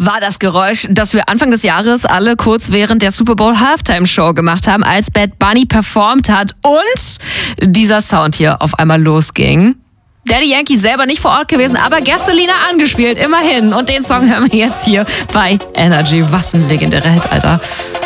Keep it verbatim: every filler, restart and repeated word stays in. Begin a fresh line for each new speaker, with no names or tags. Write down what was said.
war das Geräusch, das wir Anfang des Jahres alle kurz während der Super Bowl Halftime Show gemacht haben, als Bad Bunny performt hat und dieser Sound hier auf einmal losging. Daddy Yankee selber nicht vor Ort gewesen, aber Gasolina angespielt, immerhin. Und den Song hören wir jetzt hier bei Energy. Was ein legendärer Hit, Alter.